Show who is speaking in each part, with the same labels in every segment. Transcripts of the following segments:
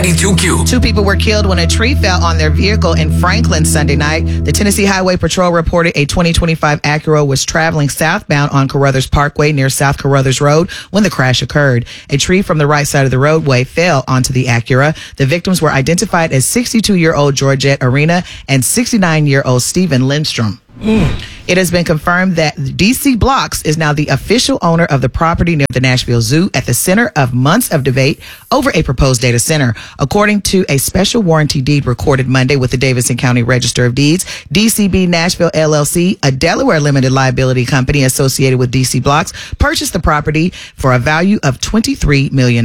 Speaker 1: 92Q.
Speaker 2: 2 people were killed when a tree fell on their vehicle in Franklin Sunday night. The Tennessee Highway Patrol reported a 2025 Acura was traveling southbound on Carruthers Parkway near South Carruthers Road when the crash occurred. A tree from the right side of the roadway fell onto the Acura. The victims were identified as 62-year-old Georgette Arena and 69-year-old Stephen Lindstrom. It has been confirmed that DC Blocks is now the official owner of the property near the Nashville Zoo at the center of months of debate over a proposed data center. According to a special warranty deed recorded Monday with the Davidson County Register of Deeds, DCB Nashville LLC, a Delaware limited liability company associated with DC Blocks, purchased the property for a value of $23 million.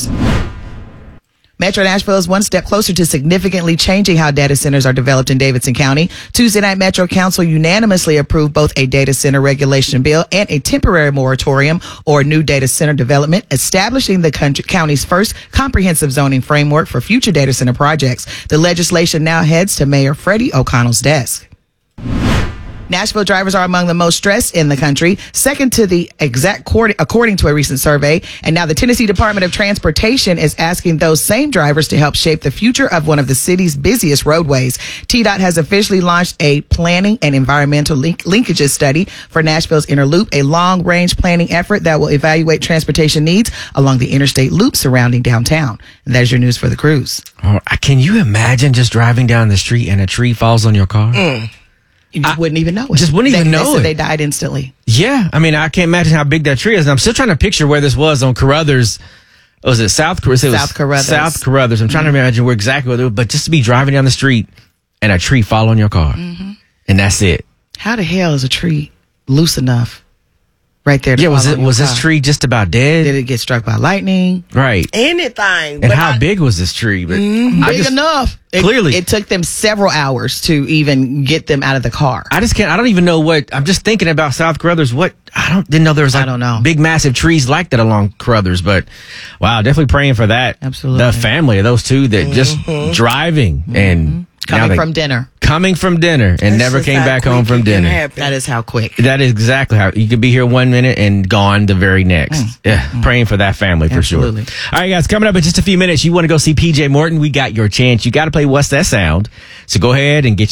Speaker 2: Metro Nashville is one step closer to significantly changing how data centers are developed in Davidson County. Tuesday night, Metro Council unanimously approved both a data center regulation bill and a temporary moratorium or new data center development, establishing the county's first comprehensive zoning framework for future data center projects. The legislation now heads to Mayor Freddie O'Connell's desk. Nashville drivers are among the most stressed in the country, second to the according to a recent survey. And now the Tennessee Department of Transportation is asking those same drivers to help shape the future of one of the city's busiest roadways. TDOT has officially launched a planning and environmental linkages study for Nashville's Inner Loop, a long-range planning effort that will evaluate transportation needs along the interstate loop surrounding downtown. And there's your news for the cruise.
Speaker 3: Oh, can you imagine just driving down the street and a tree falls on your car?
Speaker 2: You wouldn't even know it.
Speaker 3: Just wouldn't even know it.
Speaker 2: They died instantly.
Speaker 3: Yeah. I mean, I can't imagine how big that tree is. And I'm still trying to picture where this was on Carruthers. Was it South Carruthers?
Speaker 2: South Carruthers.
Speaker 3: South Carruthers. I'm trying to imagine where exactly it was. But just to be driving down the street and a tree fall on your car. And that's it.
Speaker 2: How the hell is a tree loose enough right there?
Speaker 3: Yeah, was this tree just about dead?
Speaker 2: Did it get struck by lightning?
Speaker 3: Right.
Speaker 4: Anything.
Speaker 3: And how big was this tree? But
Speaker 2: Big enough.
Speaker 3: Clearly.
Speaker 2: It took them several hours to even get them out of the car.
Speaker 3: I don't even know what, I'm just thinking about South Carruthers. Didn't know there was big, massive trees like that along Carruthers, but wow, definitely praying for that.
Speaker 2: Absolutely.
Speaker 3: The family of those two that just driving and
Speaker 2: Coming from dinner
Speaker 3: and never came back home from dinner.
Speaker 2: That is how quick.
Speaker 3: That is exactly how you could be here 1 minute and gone the very next. Praying for that family for sure. All right, guys, coming up in just a few minutes, you want to go see PJ Morton? We got your chance. You got to play What's That Sound? So go ahead and get